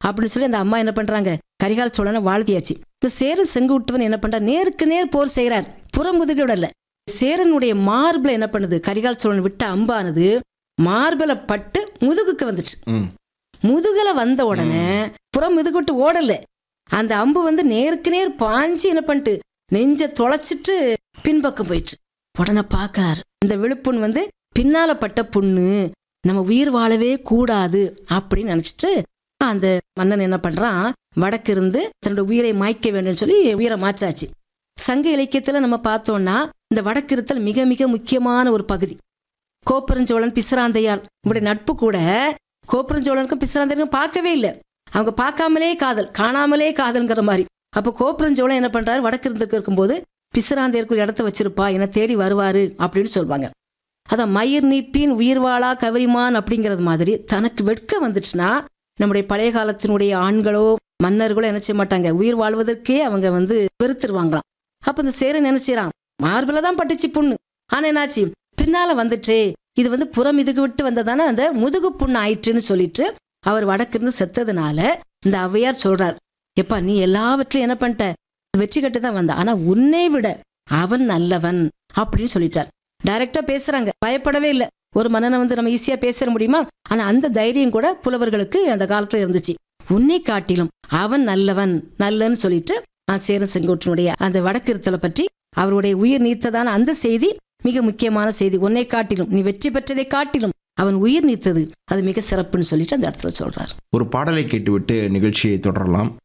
அப்படின்னு சொல்லி அந்த அம்மா என்ன பண்றாங்க, கரிகால சோழனை வாழ்த்தியாச்சு. இந்த சேரன் செங்குட்டுவன் என்ன பண்றார், நேருக்கு நேர் போர் செய்யறார், புறமுதுகு விடல. சேரனுடைய மார்பில் என்ன பண்ணுது, கரிகால சோழன் விட்ட அம்பானது மார்பில பட்டு முதுகுக்கு வந்துச்சு. முதுகுல வந்த உடனே புறமுதுகு விட்டு ஓடல, அந்த அம்பு வந்து நேருக்கு நேர் பாஞ்சு என்ன பண்ணிட்டு நெஞ்ச தொலைச்சிட்டு பின்பக்கம் போயிடுச்சு. உடனே பார்க்கறாரு, இந்த விழுப்புண் வந்து பின்னால பட்ட புண்ணு, நம்ம உயிர் வாழவே கூடாது அப்படின்னு நினைச்சிட்டு அந்த மன்னன் என்ன பண்றான், வடக்கு இருந்து தன்னோட உயிரை மாய்க்க வேண்டும் சொல்லி உயிரை மாச்சாச்சு. சங்க இலக்கியத்துல நம்ம பார்த்தோம்னா இந்த வடக்கு இருத்தல் மிக மிக முக்கியமான ஒரு பகுதி. கோப்பெருஞ்சோழன் பிசிராந்தையார் இவருடைய நட்பு கூட கோப்பெருஞ்சோழனுக்கும் பிசிராந்தையருக்கும் பார்க்கவே இல்லை. அவங்க பார்க்காமலே காதல், காணாமலே காதல்ங்கிற மாதிரி. அப்போ கோப்பெருஞ்சோழன் என்ன பண்றாரு, வடக்கு இருந்துக்கு இருக்கும்போது பிசிராந்தையருக்கு ஒரு இடத்த வச்சிருப்பா, என்னை தேடி வருவாரு அப்படின்னு சொல்லுவாங்க. அதான் மயிர் நீப்பின் உயிர் வாழா கவரிமான் அப்படிங்கிறது மாதிரி தனக்கு வெட்க வந்துச்சுன்னா நம்முடைய பழைய காலத்தினுடைய ஆண்களோ மன்னர்களோ என்ன செய்ய மாட்டாங்க, உயிர் வாழ்வதற்கே அவங்க வந்து வெறுத்துருவாங்களாம். அப்ப இந்த சேரன் என்ன செய்யறான், மார்பில தான் பட்டுச்சு புண்ணு, ஆனா என்னாச்சு பின்னால வந்துட்டே, இது வந்து புறம் இதுக்கு விட்டு வந்ததானே அந்த முதுகு புண்ணு ஆயிற்றுன்னு சொல்லிட்டு அவர் வடக்கு இருந்து செத்ததுனால இந்த ஔவையார் சொல்றார், எப்பா நீ எல்லாவற்றிலும் என்ன பண்ணிட்ட, வெற்றி கட்டு தான் வந்த, ஆனா உன்னை விட அவன் நல்லவன் அப்படின்னு சொல்லிட்டார். டைரக்டா பேசுறாங்க, பயப்படவே இல்லை. ஒரு மன்னனை வந்து நம்ம ஈஸியா பேச முடியுமா, ஆனா அந்த தைரியம் கூட புலவர்களுக்கு அந்த காலத்துல இருந்துச்சு. உன்னை காட்டிலும் அவன் நல்லவன் நல்லன்னு சொல்லிட்டு சேரன் செங்கோட்டனுடைய அந்த வடக்கு இருத்தலை பற்றி அவருடைய உயிர் நீத்ததான அந்த செய்தி மிக முக்கியமான செய்தி. உன்னை காட்டிலும், நீ வெற்றி பெற்றதை காட்டிலும் அவன் உயிர் நீத்தது அது மிக சிறப்புன்னு சொல்லிட்டு அந்த இடத்துல சொல்றார். ஒரு பாடலை கேட்டுவிட்டு நிகழ்ச்சியை தொடரலாம்.